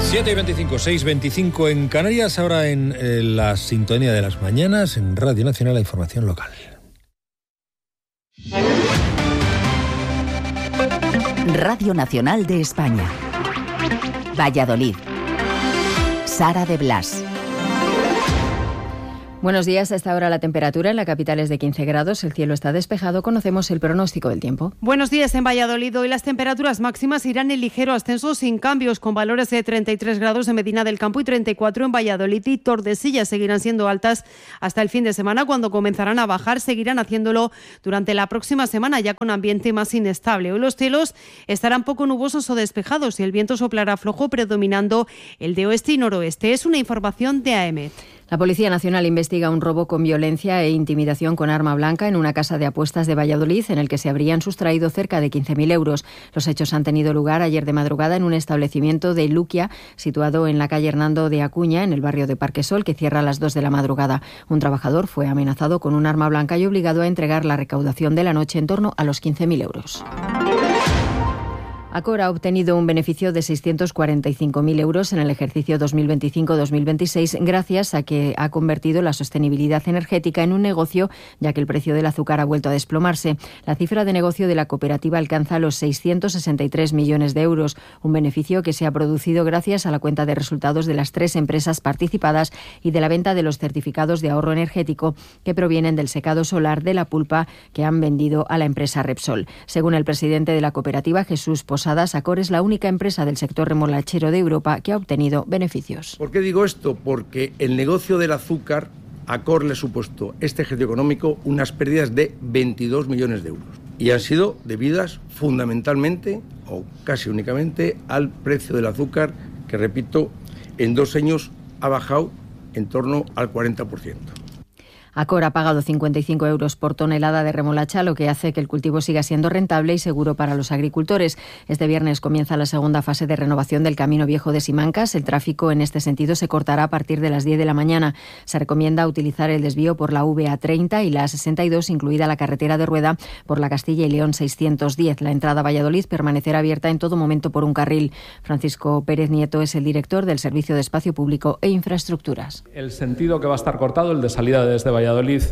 7:25, 6:25 en Canarias, ahora en la sintonía de las mañanas, en Radio Nacional, la información local. Radio Nacional de España. Valladolid. Sara de Blas. Buenos días. A esta hora la temperatura en la capital es de 15 grados. El cielo está despejado. Conocemos el pronóstico del tiempo. Buenos días en Valladolid. Hoy las temperaturas máximas irán en ligero ascenso sin cambios, con valores de 33 grados en Medina del Campo y 34 en Valladolid y Tordesillas. Seguirán siendo altas hasta el fin de semana, cuando comenzarán a bajar. Seguirán haciéndolo durante la próxima semana, ya con ambiente más inestable. Hoy los cielos estarán poco nubosos o despejados y el viento soplará flojo, predominando el de oeste y noroeste. Es una información de AEMET. La Policía Nacional investiga un robo con violencia e intimidación con arma blanca en una casa de apuestas de Valladolid, en el que se habrían sustraído cerca de 15.000 euros. Los hechos han tenido lugar ayer de madrugada en un establecimiento de Luquia, situado en la calle Hernando de Acuña, en el barrio de Parquesol, que cierra a las 2 de la madrugada. Un trabajador fue amenazado con un arma blanca y obligado a entregar la recaudación de la noche, en torno a los 15.000 euros. Acor ha obtenido un beneficio de 645.000 euros en el ejercicio 2025-2026 gracias a que ha convertido la sostenibilidad energética en un negocio, ya que el precio del azúcar ha vuelto a desplomarse. La cifra de negocio de la cooperativa alcanza los 663 millones de euros, un beneficio que se ha producido gracias a la cuenta de resultados de las 3 empresas participadas y de la venta de los certificados de ahorro energético que provienen del secado solar de la pulpa que han vendido a la empresa Repsol. Según el presidente de la cooperativa, Jesús Posadas, Acor es la única empresa del sector remolachero de Europa que ha obtenido beneficios. ¿Por qué digo esto? Porque el negocio del azúcar, Acor le ha supuesto este ejercicio económico unas pérdidas de 22 millones de euros. Y han sido debidas fundamentalmente, o casi únicamente, al precio del azúcar, que, repito, en 2 años ha bajado en torno al 40%. Acor ha pagado 55 euros por tonelada de remolacha, lo que hace que el cultivo siga siendo rentable y seguro para los agricultores. Este viernes comienza la segunda fase de renovación del Camino Viejo de Simancas. El tráfico en este sentido se cortará a partir de las 10 de la mañana. Se recomienda utilizar el desvío por la VA30 y la A62, incluida la carretera de Rueda, por la Castilla y León 610. La entrada a Valladolid permanecerá abierta en todo momento por un carril. Francisco Pérez Nieto es el director del Servicio de Espacio Público e Infraestructuras. El sentido que va a estar cortado, el de salida desde Valladolid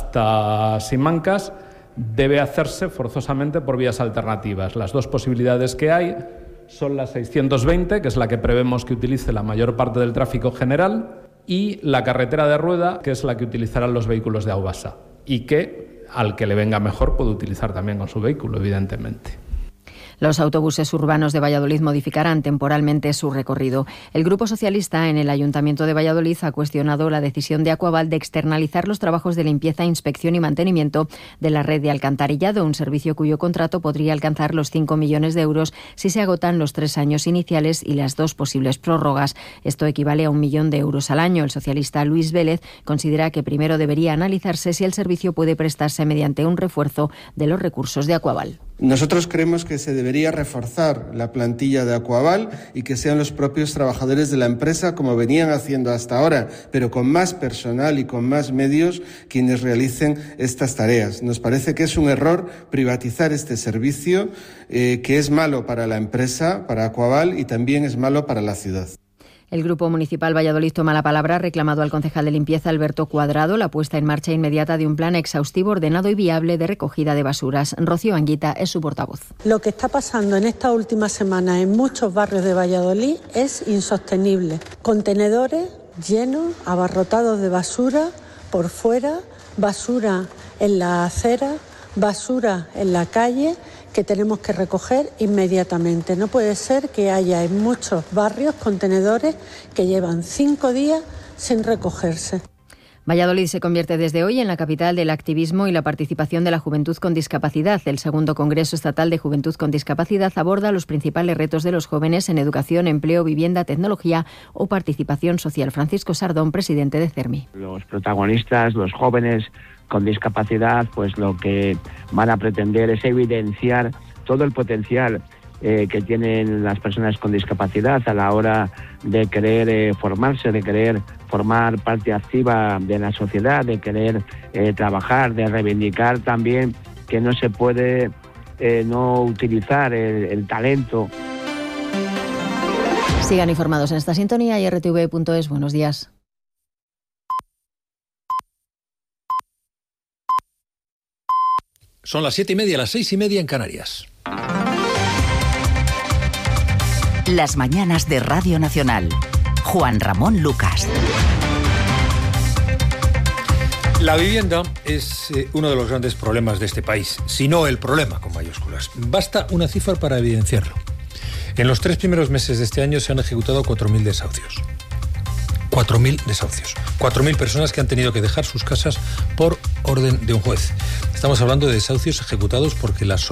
hasta Simancas, debe hacerse forzosamente por vías alternativas. Las 2 posibilidades que hay son la 620, que es la que prevemos que utilice la mayor parte del tráfico general, y la carretera de Rueda, que es la que utilizarán los vehículos de Aubasa, y que al que le venga mejor puede utilizar también con su vehículo, evidentemente. Los autobuses urbanos de Valladolid modificarán temporalmente su recorrido. El Grupo Socialista en el Ayuntamiento de Valladolid ha cuestionado la decisión de Aquaval de externalizar los trabajos de limpieza, inspección y mantenimiento de la red de alcantarillado, un servicio cuyo contrato podría alcanzar los 5 millones de euros si se agotan los 3 años iniciales y las 2 posibles prórrogas. Esto equivale a 1 millón de euros al año. El socialista Luis Vélez considera que primero debería analizarse si el servicio puede prestarse mediante un refuerzo de los recursos de Aquaval. Nosotros creemos que se debería reforzar la plantilla de Aquaval y que sean los propios trabajadores de la empresa, como venían haciendo hasta ahora, pero con más personal y con más medios, quienes realicen estas tareas. Nos parece que es un error privatizar este servicio, que es malo para la empresa, para Aquaval, y también es malo para la ciudad. El Grupo Municipal Valladolid toma la palabra. Ha reclamado al concejal de limpieza, Alberto Cuadrado, la puesta en marcha inmediata de un plan exhaustivo, ordenado y viable de recogida de basuras. Rocío Anguita es su portavoz. Lo que está pasando en esta última semana en muchos barrios de Valladolid es insostenible. Contenedores llenos, abarrotados de basura por fuera, basura en la acera, basura en la calle, que tenemos que recoger inmediatamente. No puede ser que haya en muchos barrios contenedores que llevan 5 días sin recogerse. Valladolid se convierte desde hoy en la capital del activismo y la participación de la juventud con discapacidad. El segundo Congreso Estatal de Juventud con Discapacidad aborda los principales retos de los jóvenes en educación, empleo, vivienda, tecnología o participación social. Francisco Sardón, presidente de CERMI. Los protagonistas, los jóvenes con discapacidad, pues lo que van a pretender es evidenciar todo el potencial que tienen las personas con discapacidad a la hora de querer formarse, de querer formar parte activa de la sociedad, de querer trabajar, de reivindicar también que no se puede no utilizar el talento. Sigan informados en esta sintonía y rtv.es. Buenos días. Son las 7:30, las 6:30 en Canarias. Las mañanas de Radio Nacional. Juan Ramón Lucas. La vivienda es uno de los grandes problemas de este país, si no el problema, con mayúsculas. Basta una cifra para evidenciarlo. En los 3 primeros meses de este año se han ejecutado 4.000 desahucios. 4.000 desahucios. 4.000 personas que han tenido que dejar sus casas por orden de un juez. Estamos hablando de desahucios ejecutados porque las